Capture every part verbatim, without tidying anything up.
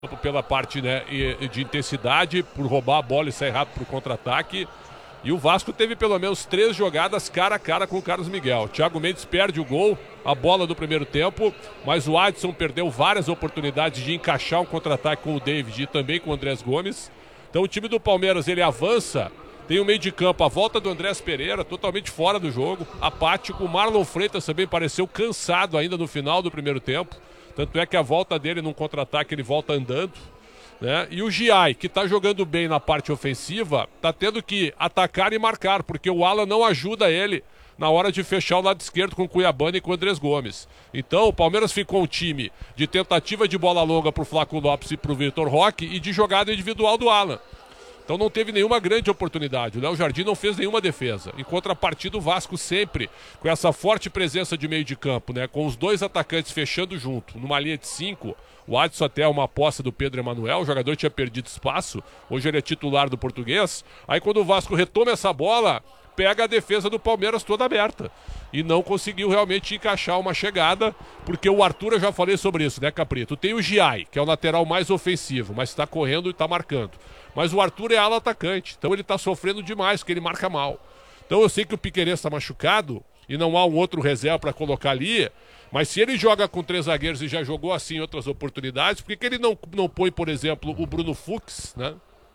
pela parte, né, de intensidade, por roubar a bola e sair rápido para o contra-ataque. E o Vasco teve pelo menos três jogadas cara a cara com o Carlos Miguel. Thiago Mendes perde o gol, a bola do primeiro tempo, mas o Adson perdeu várias oportunidades de encaixar um contra-ataque com o David e também com o Andrés Gomes. Então o time do Palmeiras, ele avança, tem o meio de campo, a volta do Andrés Pereira, totalmente fora do jogo, apático. O Marlon Freitas também pareceu cansado ainda no final do primeiro tempo. Tanto é que a volta dele num contra-ataque, ele volta andando, né? E o Giai, que está jogando bem na parte ofensiva, está tendo que atacar e marcar, porque o Alan não ajuda ele na hora de fechar o lado esquerdo com o Cuiabano e com o Andrés Gomes. Então o Palmeiras ficou um time de tentativa de bola longa para o Flaco Lopes e para o Vitor Roque e de jogada individual do Alan. Então não teve nenhuma grande oportunidade. O Léo Jardim não fez nenhuma defesa. Em contrapartida, o Vasco sempre com essa forte presença de meio de campo, né? Com os dois atacantes fechando junto, numa linha de cinco. O Adson até é uma aposta do Pedro Emanuel, o jogador tinha perdido espaço, hoje ele é titular do Português. Aí quando o Vasco retoma essa bola, pega a defesa do Palmeiras toda aberta. E não conseguiu realmente encaixar uma chegada, porque o Arthur, eu já falei sobre isso, né, Caprito? Tem o Giai, que é o lateral mais ofensivo, mas está correndo e está marcando. Mas o Arthur é ala atacante, então ele está sofrendo demais, porque ele marca mal. Então eu sei que o Piquerez está machucado e não há um outro reserva para colocar ali, mas se ele joga com três zagueiros e já jogou assim em outras oportunidades, por que, que ele não, não põe, por exemplo, o Bruno Fux, né?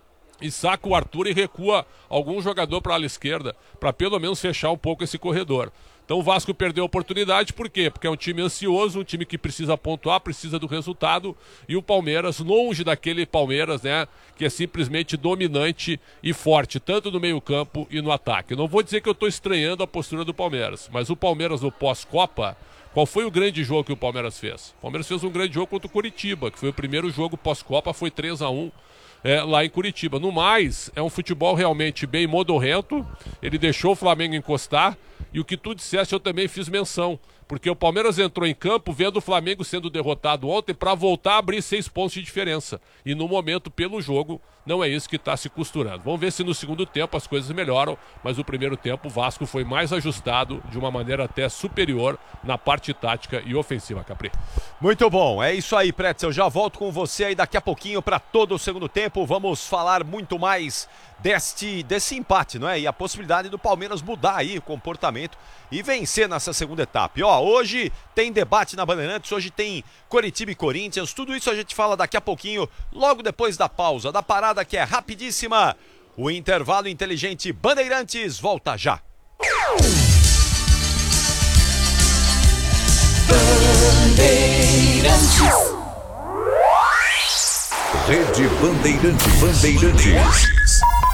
E saca o Arthur e recua algum jogador para a ala esquerda, para pelo menos fechar um pouco esse corredor. Então o Vasco perdeu a oportunidade, por quê? Porque é um time ansioso, um time que precisa pontuar, precisa do resultado, e o Palmeiras, longe daquele Palmeiras, né, que é simplesmente dominante e forte, tanto no meio campo e no ataque. Eu não vou dizer que eu estou estranhando a postura do Palmeiras, mas o Palmeiras no pós-Copa, qual foi o grande jogo que o Palmeiras fez? O Palmeiras fez um grande jogo contra o Curitiba, que foi o primeiro jogo pós-Copa, foi três a um. É, lá em Curitiba. No mais, é um futebol realmente bem modorrento, ele deixou o Flamengo encostar, e o que tu disseste eu também fiz menção, porque o Palmeiras entrou em campo vendo o Flamengo sendo derrotado ontem para voltar a abrir seis pontos de diferença, e no momento, pelo jogo, não é isso que está se costurando. Vamos ver se no segundo tempo as coisas melhoram, mas no primeiro tempo o Vasco foi mais ajustado, de uma maneira até superior na parte tática e ofensiva, Capri. Muito bom, é isso aí, Pretzel, já volto com você aí daqui a pouquinho para todo o segundo tempo. Vamos falar muito mais deste, desse empate, não é? E a possibilidade do Palmeiras mudar aí o comportamento e vencer nessa segunda etapa. E ó, hoje tem debate na Bandeirantes, hoje tem Coritiba e Corinthians, tudo isso a gente fala daqui a pouquinho, logo depois da pausa, da parada que é rapidíssima. O intervalo inteligente Bandeirantes volta já. Bandeirantes. Rede Bandeirante Bandeirantes.